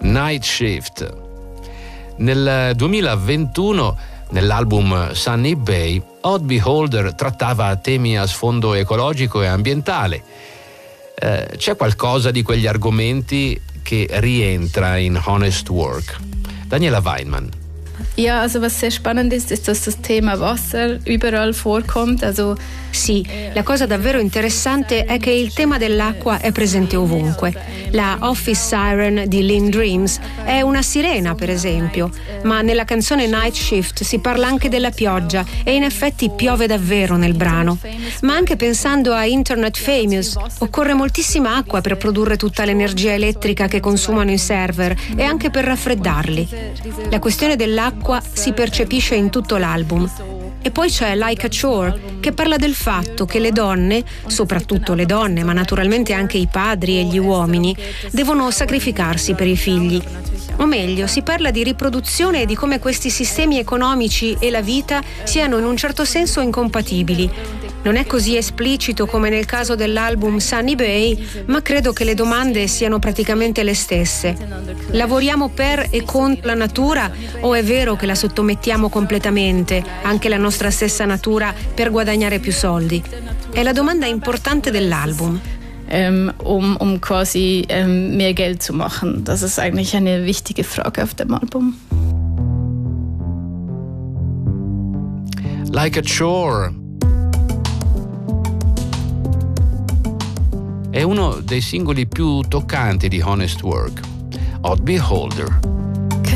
Night Shift. Nel 2021, nell'album Sunny Bay, Odd Beholder trattava temi a sfondo ecologico e ambientale. C'è qualcosa di quegli argomenti che rientra in Honest Work. Daniela Weinmann. Ja, also was sehr spannend ist, dass das Thema Wasser überall vorkommt. Sì, la cosa davvero interessante è che il tema dell'acqua è presente ovunque. La Office Siren di Lynn Dreams è una sirena, per esempio, ma nella canzone Night Shift si parla anche della pioggia e in effetti piove davvero nel brano. Ma anche pensando a Internet Famous, occorre moltissima acqua per produrre tutta l'energia elettrica che consumano i server e anche per raffreddarli. La questione dell'acqua si percepisce in tutto l'album. E poi c'è Like a Chore, che parla del fatto che le donne, soprattutto le donne, ma naturalmente anche i padri e gli uomini, devono sacrificarsi per i figli. O meglio, si parla di riproduzione e di come questi sistemi economici e la vita siano in un certo senso incompatibili. Non è così esplicito come nel caso dell'album Sunny Bay, ma credo che le domande siano praticamente le stesse. Lavoriamo per e contro la natura o è vero che la sottomettiamo completamente, anche la nostra stessa natura, per guadagnare più soldi? È la domanda importante dell'album. Um quasi mehr Geld zu machen. Das ist eigentlich eine wichtige Frage auf dem Album. Like a Chore è uno dei singoli più toccanti di Honest Work. Odd Beholder.